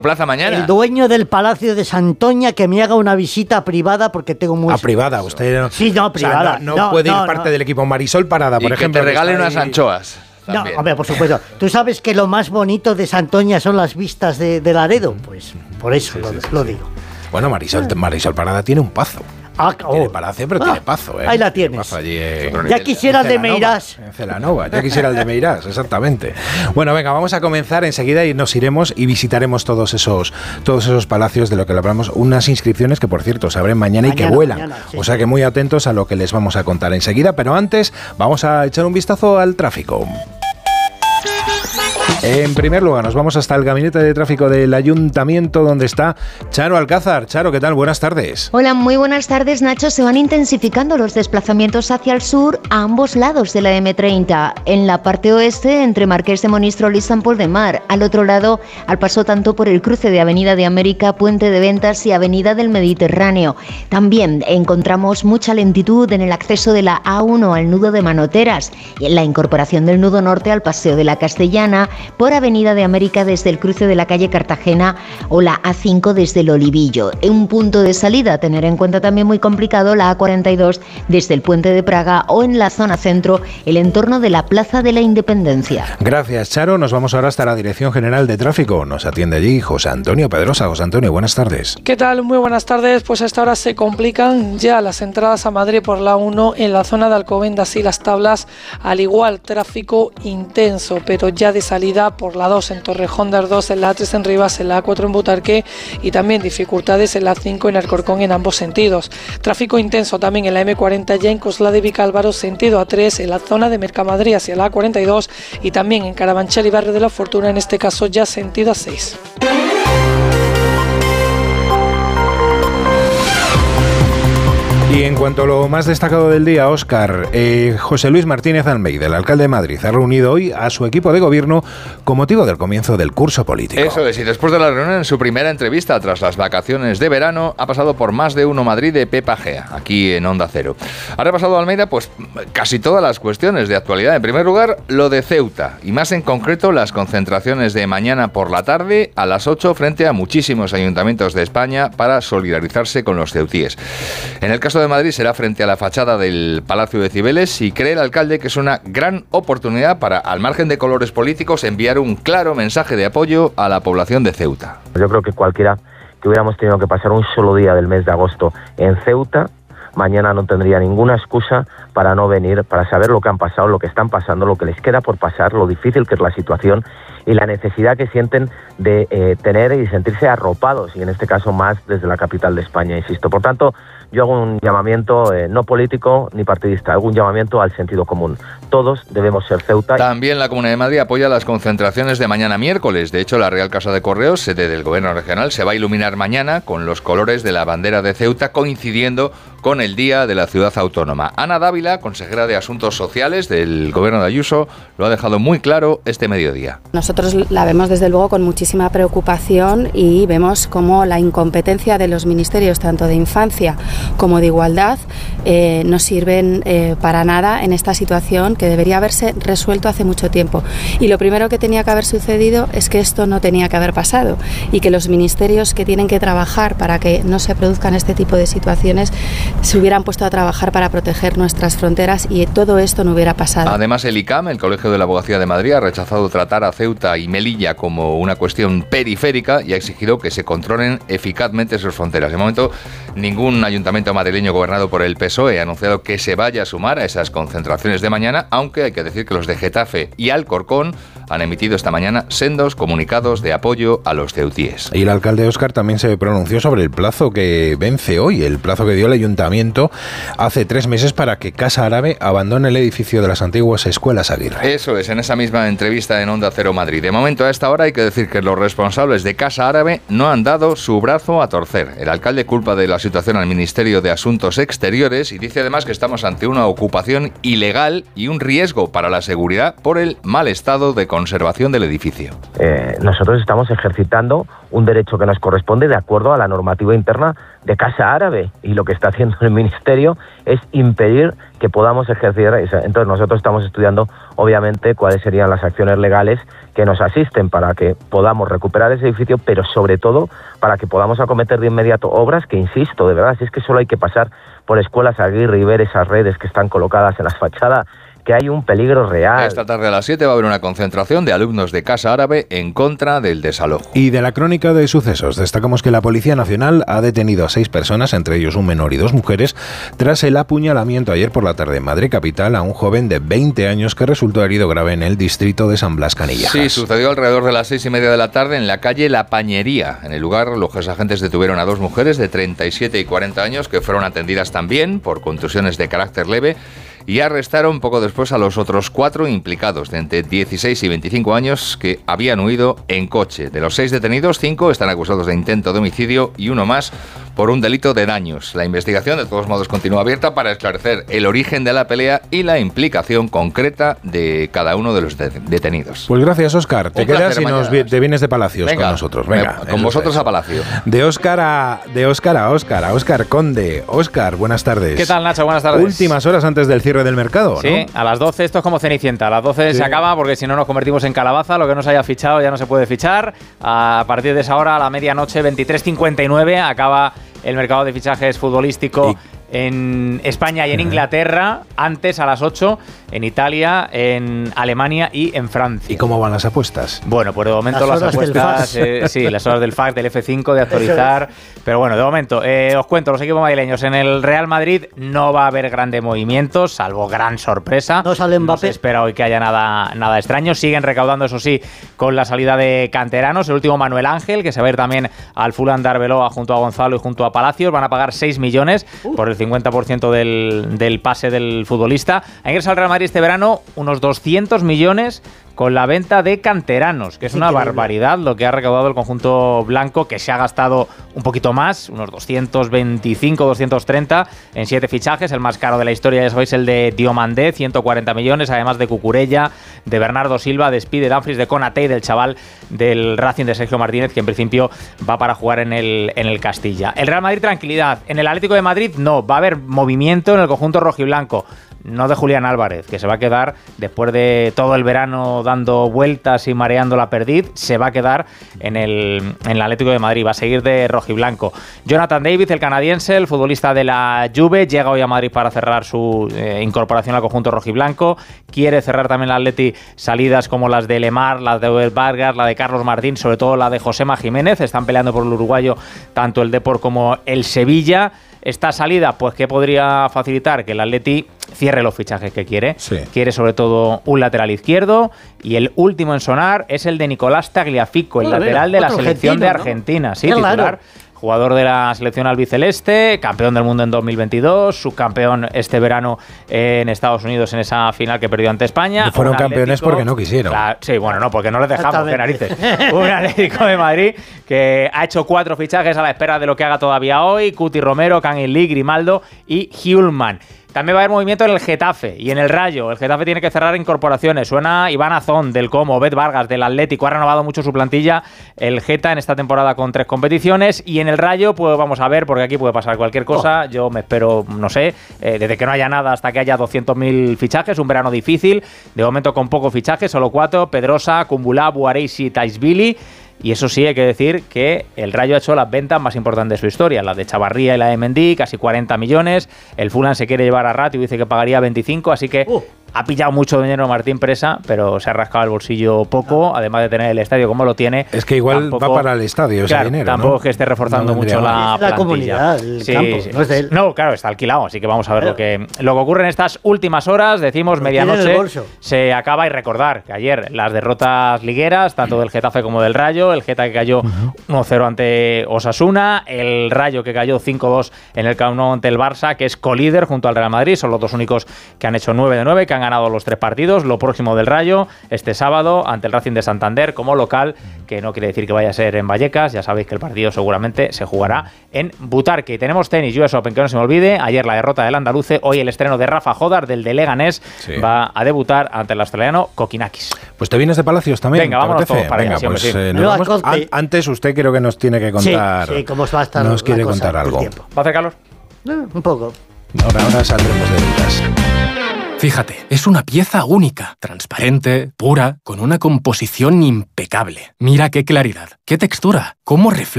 Plaza mañana. El dueño del Palacio de Santoña que me haga una visita privada porque tengo mucho. Privada, usted. Sí, no, privada. O sea, no puede ir parte del equipo Marisol Parada, por ejemplo. Que te regalen unas anchoas. No, hombre, por supuesto. ¿Tú sabes que lo más bonito de Santoña son las vistas de Laredo? Pues por eso lo digo. Bueno, Marisol Parada tiene un pazo. Tiene palacio, pero tiene pazo, Ahí la tienes. Pazo allí, ya quisiera el de Meirás. En Celanova, ya quisiera el de Meirás, exactamente. Bueno, venga, vamos a comenzar enseguida y nos iremos y visitaremos todos esos palacios de lo que le hablamos. Unas inscripciones que, por cierto, se abren mañana y que vuelan. Sí. O sea que muy atentos a lo que les vamos a contar enseguida. Pero antes, vamos a echar un vistazo al tráfico. En primer lugar, nos vamos hasta el Gabinete de Tráfico del Ayuntamiento, donde está Charo Alcázar. Charo, ¿qué tal? Buenas tardes. Hola, muy buenas tardes, Nacho. Se van intensificando los desplazamientos hacia el sur a ambos lados de la M30. En la parte oeste, entre Marqués de Monistrol y Sant Pol de Mar. Al otro lado, al paso tanto por el cruce de Avenida de América, Puente de Ventas y Avenida del Mediterráneo. También encontramos mucha lentitud en el acceso de la A1 al nudo de Manoteras y en la incorporación del nudo norte al Paseo de la Castellana, por Avenida de América desde el cruce de la calle Cartagena o la A5 desde el Olivillo. En un punto de salida a tener en cuenta también muy complicado la A42 desde el Puente de Praga o en la zona centro, el entorno de la Plaza de la Independencia. Gracias, Charo. Nos vamos ahora hasta la Dirección General de Tráfico. Nos atiende allí José Antonio Pedrosa. José Antonio, buenas tardes. ¿Qué tal? Muy buenas tardes. Pues a esta hora se complican ya las entradas a Madrid por la 1 en la zona de Alcobendas y Las Tablas. Al igual, tráfico intenso, pero ya de salida por la 2 en Torrejón de Ardoz, en la A3 en Rivas, en la A4 en Butarque y también dificultades en la 5 en Alcorcón en ambos sentidos. Tráfico intenso también en la M40 ya en Coslada de Vicálvaro, sentido A3 en la zona de Mercamadrid hacia la A42 y también en Carabanchel y Barrio de la Fortuna, en este caso ya sentido A6. Y en cuanto a lo más destacado del día, Óscar, José Luis Martínez Almeida, el alcalde de Madrid, ha reunido hoy a su equipo de gobierno con motivo del comienzo del curso político. Eso es, y después de la reunión, en su primera entrevista tras las vacaciones de verano, ha pasado por Más de Uno Madrid de Pepa Gea, aquí en Onda Cero. Ha repasado Almeida pues casi todas las cuestiones de actualidad. En primer lugar, lo de Ceuta, y más en concreto las concentraciones de mañana por la tarde a las 8 frente a muchísimos ayuntamientos de España para solidarizarse con los ceutíes. En el caso de Madrid será frente a la fachada del Palacio de Cibeles y cree el alcalde que es una gran oportunidad para, al margen de colores políticos, enviar un claro mensaje de apoyo a la población de Ceuta. Yo creo que cualquiera que hubiéramos tenido que pasar un solo día del mes de agosto en Ceuta, mañana no tendría ninguna excusa para no venir, para saber lo que han pasado, lo que están pasando, lo que les queda por pasar, lo difícil que es la situación y la necesidad que sienten de tener y sentirse arropados, y en este caso más desde la capital de España, insisto. Por tanto, yo hago un llamamiento no político ni partidista, hago un llamamiento al sentido común. Todos debemos ser Ceuta. También la Comunidad de Madrid apoya las concentraciones de mañana miércoles. De hecho, la Real Casa de Correos, sede del Gobierno Regional, se va a iluminar mañana con los colores de la bandera de Ceuta, coincidiendo con el Día de la Ciudad Autónoma. Ana Dávila, consejera de Asuntos Sociales del Gobierno de Ayuso, lo ha dejado muy claro este mediodía. Nosotros la vemos desde luego con muchísima preocupación y vemos cómo la incompetencia de los ministerios, tanto de Infancia como de Igualdad, no sirven para nada en esta situación que debería haberse resuelto hace mucho tiempo. Y lo primero que tenía que haber sucedido es que esto no tenía que haber pasado y que los ministerios que tienen que trabajar para que no se produzcan este tipo de situaciones se hubieran puesto a trabajar para proteger nuestras fronteras y todo esto no hubiera pasado. Además, el ICAM, el Colegio de la Abogacía de Madrid, ha rechazado tratar a Ceuta y Melilla como una cuestión periférica y ha exigido que se controlen eficazmente sus fronteras. De momento, ningún ayuntamiento madrileño gobernado por el PSOE ha anunciado que se vaya a sumar a esas concentraciones de mañana, aunque hay que decir que los de Getafe y Alcorcón han emitido esta mañana sendos comunicados de apoyo a los ceutíes. Y el alcalde Óscar también se pronunció sobre el plazo que vence hoy, el plazo que dio el ayuntamiento hace 3 meses para que Casa Árabe abandone el edificio de las antiguas escuelas Aguirre. Eso es, en esa misma entrevista en Onda Cero Madrid. De momento, a esta hora hay que decir que los responsables de Casa Árabe no han dado su brazo a torcer. El alcalde culpa de la situación al Ministerio de Asuntos Exteriores y dice además que estamos ante una ocupación ilegal y un riesgo para la seguridad por el mal estado de conservación del edificio. Nosotros estamos ejercitando un derecho que nos corresponde de acuerdo a la normativa interna de Casa Árabe, y lo que está haciendo el Ministerio es impedir que podamos ejercer esa. Entonces nosotros estamos estudiando obviamente cuáles serían las acciones legales que nos asisten para que podamos recuperar ese edificio, pero sobre todo para que podamos acometer de inmediato obras que, insisto, de verdad, si es que solo hay que pasar por Escuelas Aguirre y ver esas redes que están colocadas en las fachadas, que hay un peligro real. Esta tarde a las 7 va a haber una concentración de alumnos de Casa Árabe en contra del desalojo. Y de la crónica de sucesos, destacamos que la Policía Nacional ha detenido a 6 personas, entre ellos un menor y 2 mujeres, tras el apuñalamiento ayer por la tarde en Madrid capital a un joven de 20 años que resultó herido grave en el distrito de San Blas Canillejas. Sí, sucedió alrededor de las 6:30 de la tarde en la calle La Pañería. En el lugar, los agentes detuvieron a 2 mujeres de 37 y 40 años que fueron atendidas también por contusiones de carácter leve, y arrestaron poco después a los otros 4 implicados de entre 16 y 25 años que habían huido en coche. De los 6 detenidos, 5 están acusados de intento de homicidio y 1 más por un delito de daños. La investigación, de todos modos, continúa abierta para esclarecer el origen de la pelea y la implicación concreta de cada uno de los detenidos. Pues gracias, Óscar. Te quedas y te vienes de Palacios. Venga, con nosotros. Venga, con vosotros a Palacio. De Óscar a Óscar Conde. Óscar, buenas tardes. ¿Qué tal, Nacho? Buenas tardes. Últimas horas antes del cierre del mercado, ¿no? Sí, a las 12 esto es como Cenicienta. A las 12 se acaba porque si no nos convertimos en calabaza. Lo que no se haya fichado ya no se puede fichar. A partir de esa hora, a la medianoche, 23:59, acaba el mercado de fichajes futbolístico en España y en Inglaterra. Antes, a las 8, en Italia, en Alemania y en Francia. ¿Y cómo van las apuestas? Bueno, pues de momento las apuestas, sí, las horas del FAQ, del F5, de actualizar. Pero bueno, de momento, os cuento, los equipos madrileños. En el Real Madrid no va a haber grandes movimientos, salvo gran sorpresa. No sale Mbappé. No se espera hoy que haya nada extraño. Siguen recaudando, eso sí, con la salida de canteranos. El último, Manuel Ángel, que se va a ir también al Fulham de Arbeloa junto a Gonzalo y junto a Palacios. Van a pagar 6 millones por el 50% del pase del futbolista. Ha ingresado al Real Madrid este verano unos 200 millones con la venta de canteranos, que es una barbaridad lo que ha recaudado el conjunto blanco, que se ha gastado un poquito más, unos 225, 230 en 7 fichajes. El más caro de la historia, ya sabéis, el de Diomandé, 140 millones, además de Cucurella, de Bernardo Silva, de Speedy, de Dumfries, de Konaté y del chaval del Racing de Sergio Martínez, que en principio va para jugar en el Castilla. El Real Madrid, tranquilidad. En el Atlético de Madrid, no, va a haber movimiento en el conjunto rojiblanco. No de Julián Álvarez, que se va a quedar después de todo el verano dando vueltas y mareando la perdiz, se va a quedar en el Atlético de Madrid, va a seguir de rojiblanco. Jonathan David, el canadiense, el futbolista de la Juve, llega hoy a Madrid para cerrar su incorporación al conjunto rojiblanco. Quiere cerrar también el Atleti salidas como las de Lemar, las de Abel Vargas, la de Carlos Martín, sobre todo la de Josema Jiménez. Están peleando por el uruguayo tanto el Depor como el Sevilla. Esta salida, pues, ¿qué podría facilitar? Que el Atleti cierre los fichajes que quiere. Sí. Quiere sobre todo un lateral izquierdo, y el último en sonar es el de Nicolás Tagliafico, el lateral de la selección de Argentina, ¿no? Sí, titular. Jugador de la selección albiceleste, campeón del mundo en 2022, subcampeón este verano en Estados Unidos en esa final que perdió ante España. Fueron campeones porque no quisieron. Sí, bueno, no, porque no les dejamos, qué narices. Un Atlético de Madrid que ha hecho 4 fichajes a la espera de lo que haga todavía hoy: Cuti Romero, Kangin Lee, Grimaldo y Hjulman. También va a haber movimiento en el Getafe y en el Rayo. El Getafe tiene que cerrar incorporaciones. Suena Iván Azón del Como, Bet Vargas del Atlético. Ha renovado mucho su plantilla el Geta en esta temporada con 3 competiciones. Y en el Rayo, pues vamos a ver, porque aquí puede pasar cualquier cosa. Yo me espero, no sé, desde que no haya nada hasta que haya 200.000 fichajes. Un verano difícil. De momento con pocos fichajes, solo 4. Pedrosa, Kumbulá, Buareisi y Taisvili. Y eso sí, hay que decir que el Rayo ha hecho las ventas más importantes de su historia, la de Chavarría y la de Mendy, casi 40 millones. El Fulham se quiere llevar a Ratio y dice que pagaría 25, así que ha pillado mucho dinero Martín Presa, pero se ha rascado el bolsillo poco, además de tener el estadio como lo tiene. Es que igual va para el estadio ese dinero, tampoco es que esté reforzando mucho la plantilla. Comunidad, el campo, no es de él. No, claro, está alquilado, así que vamos a ver lo que ocurre en estas últimas horas. Decimos medianoche, se acaba. Y recordar que ayer las derrotas ligueras, tanto del Getafe como del Rayo, el Geta que cayó 1-0 ante Osasuna, el Rayo que cayó 5-2 en el Camp Nou ante el Barça, que es colíder junto al Real Madrid, son los dos únicos que han hecho 9 de 9, que han han ganado los 3 partidos. Lo próximo del Rayo, este sábado, ante el Racing de Santander como local, que no quiere decir que vaya a ser en Vallecas. Ya sabéis que el partido seguramente se jugará en Butarque. Tenemos tenis, US Open, que no se me olvide. Ayer la derrota del Andaluce, hoy el estreno de Rafa Jodar, del de Leganés. Sí. Va a debutar ante el australiano Kokinakis. Pues te vienes de Palacios también. Venga, vámonos todos para allá. Pues, sí. Nos vamos. Antes usted creo que nos tiene que contar. Sí, cómo va a estar. Nos quiere contar algo. ¿Va a hacer calor? Un poco. Ahora saldremos de dudas. Fíjate, es una pieza única, transparente, pura, con una composición impecable. Mira qué claridad, qué textura, cómo refleja.